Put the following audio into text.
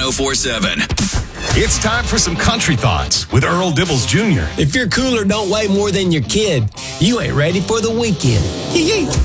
1047. It's time for some country thoughts with Earl Dibbles Jr. If your cooler don't weigh more than your kid, you ain't ready for the weekend.